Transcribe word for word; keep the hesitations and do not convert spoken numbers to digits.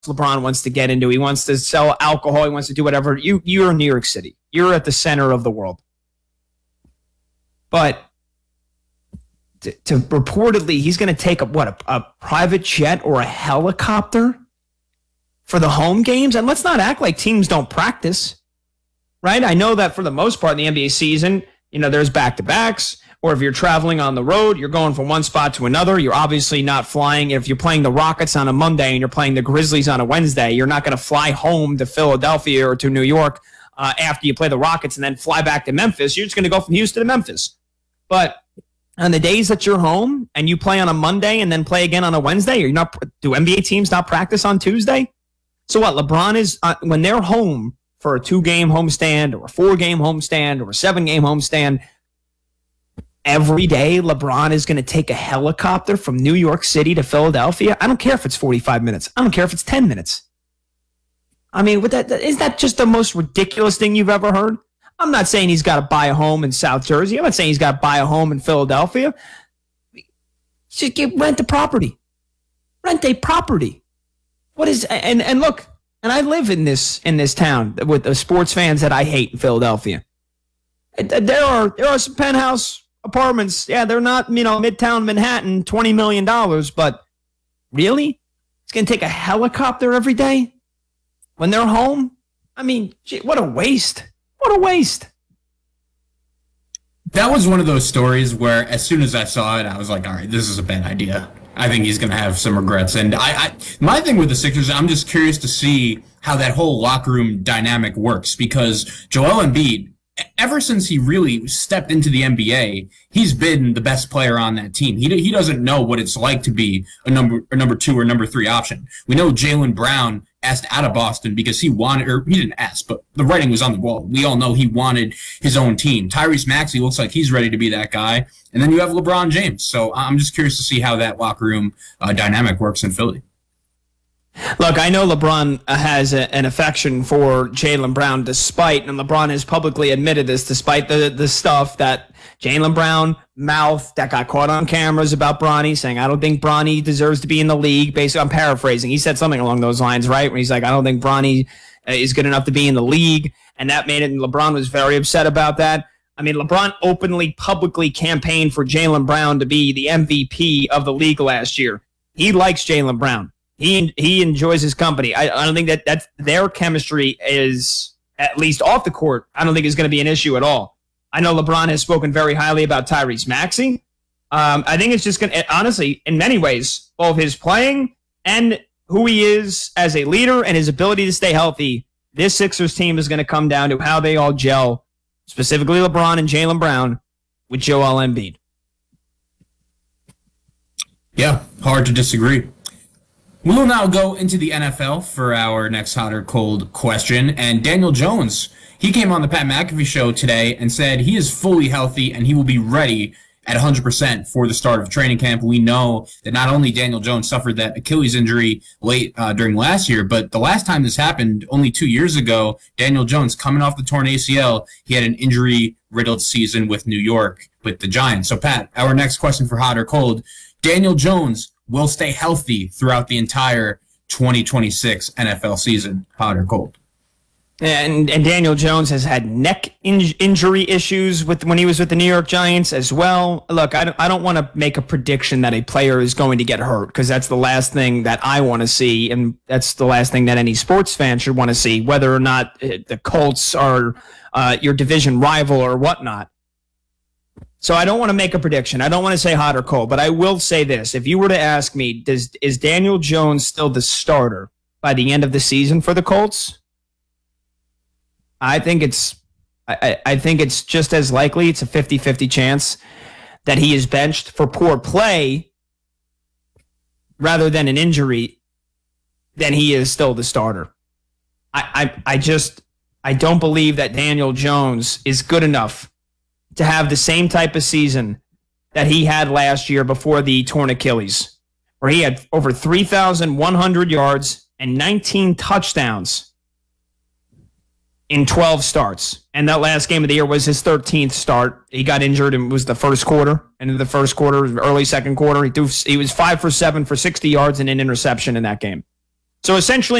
LeBron wants to get into. He wants to sell alcohol. He wants to do whatever. You, you're in New York City. You're at the center of the world. But to, to reportedly, he's going to take a, what, a, a private jet or a helicopter for the home games? And let's not act like teams don't practice, right? I know that for the most part in the N B A season, you know, there's back-to-backs. Or if you're traveling on the road, you're going from one spot to another. You're obviously not flying. If you're playing the Rockets on a Monday and you're playing the Grizzlies on a Wednesday, you're not going to fly home to Philadelphia or to New York uh, after you play the Rockets and then fly back to Memphis. You're just going to go from Houston to Memphis. But on the days that you're home and you play on a Monday and then play again on a Wednesday, you're not. Do N B A teams not practice on Tuesday? So what? LeBron is uh, when they're home for a two-game homestand or a four-game homestand or a seven-game homestand. Every day, LeBron is going to take a helicopter from New York City to Philadelphia. I don't care if it's forty-five minutes. I don't care if it's ten minutes. I mean, with that, is that just the most ridiculous thing you've ever heard? I'm not saying he's got to buy a home in South Jersey. I'm not saying he's got to buy a home in Philadelphia. Just get, rent a property. Rent a property. What is and and look, and I live in this in this town with the sports fans that I hate in Philadelphia. There are there are some penthouse apartments, yeah, they're not, you know, Midtown Manhattan, twenty million dollars, but really? It's going to take a helicopter every day when they're home? I mean, gee, what a waste. What a waste. That was one of those stories where as soon as I saw it, I was like, all right, this is a bad idea. I think he's going to have some regrets. And I, I, my thing with the Sixers, I'm just curious to see how that whole locker room dynamic works because Joel Embiid, ever since he really stepped into the N B A, he's been the best player on that team. He he doesn't know what it's like to be a number a number two or number three option. We know Jaylen Brown asked out of Boston because he wanted, or he didn't ask, but the writing was on the wall. We all know he wanted his own team. Tyrese Maxey looks like he's ready to be that guy. And then you have LeBron James. So I'm just curious to see how that locker room uh, dynamic works in Philly. Look, I know LeBron has a, an affection for Jaylen Brown despite, and LeBron has publicly admitted this, despite the, the stuff that Jaylen Brown mouthed that got caught on cameras about Bronny, saying, I don't think Bronny deserves to be in the league. Basically, I'm paraphrasing. He said something along those lines, right? Where he's like, I don't think Bronny is good enough to be in the league. And that made it, and LeBron was very upset about that. I mean, LeBron openly, publicly campaigned for Jaylen Brown to be the M V P of the league last year. He likes Jaylen Brown. He he enjoys his company. I, I don't think that that's, their chemistry is, at least off the court, I don't think is going to be an issue at all. I know LeBron has spoken very highly about Tyrese Maxey. Um, I think it's just going to, honestly, in many ways, both his playing and who he is as a leader and his ability to stay healthy, this Sixers team is going to come down to how they all gel, specifically LeBron and Jaylen Brown, with Joel Embiid. Yeah, hard to disagree. We will now go into the N F L for our next hot or cold question. And Daniel Jones, he came on the Pat McAfee show today and said he is fully healthy and he will be ready at one hundred percent for the start of training camp. We know that not only Daniel Jones suffered that Achilles injury late uh, during last year, but the last time this happened, only two years ago, Daniel Jones coming off the torn A C L, he had an injury-riddled season with New York with the Giants. So, Pat, our next question for hot or cold, Daniel Jones will stay healthy throughout the entire twenty twenty-six N F L season, hot or cold? And and Daniel Jones has had neck in, injury issues with when he was with the New York Giants as well. Look, I don't, I don't want to make a prediction that a player is going to get hurt because that's the last thing that I want to see, and that's the last thing that any sports fan should want to see, whether or not the Colts are uh, your division rival or whatnot. So I don't want to make a prediction. I don't want to say hot or cold, but I will say this. If you were to ask me, does is Daniel Jones still the starter by the end of the season for the Colts? I think it's I, I think it's just as likely, it's a fifty-fifty chance that he is benched for poor play rather than an injury than he is still the starter. I, I I just I don't believe that Daniel Jones is good enough to have the same type of season that he had last year before the torn Achilles, where he had over three thousand one hundred yards and nineteen touchdowns in twelve starts. And that last game of the year was his thirteenth start. He got injured and it was the first quarter. And in the first quarter, early second quarter, he, threw, he was five for seven for sixty yards and an interception in that game. So essentially,